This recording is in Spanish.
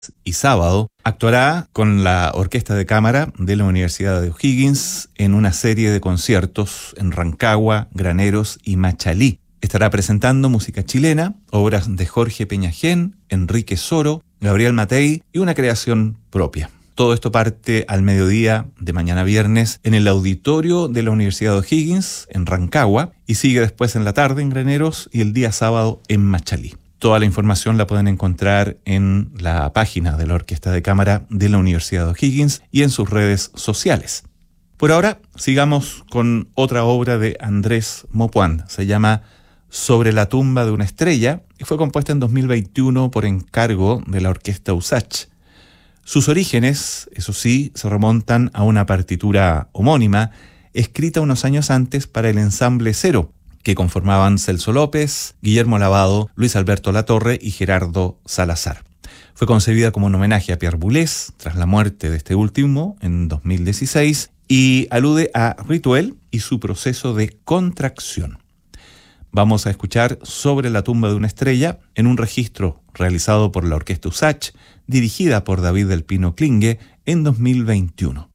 y sábado, actuará con la Orquesta de Cámara de la Universidad de O'Higgins en una serie de conciertos en Rancagua, Graneros y Machalí. Estará presentando música chilena, obras de Jorge Peñajén, Enrique Soro, Gabriel Matei y una creación propia. Todo esto parte al mediodía de mañana viernes en el auditorio de la Universidad de O'Higgins, en Rancagua, y sigue después en la tarde en Graneros y el día sábado en Machalí. Toda la información la pueden encontrar en la página de la Orquesta de Cámara de la Universidad de O'Higgins y en sus redes sociales. Por ahora, sigamos con otra obra de Andrés Maupoint. Se llama Sobre la tumba de una estrella y fue compuesta en 2021 por encargo de la Orquesta USACH. Sus orígenes, eso sí, se remontan a una partitura homónima escrita unos años antes para el Ensamble Cero, que conformaban Celso López, Guillermo Lavado, Luis Alberto Latorre y Gerardo Salazar. Fue concebida como un homenaje a Pierre Boulez tras la muerte de este último en 2016 y alude a Rituel y su proceso de contracción. Vamos a escuchar Sobre la tumba de una estrella en un registro realizado por la Orquesta USACH, dirigida por David del Pino Klinge en 2021.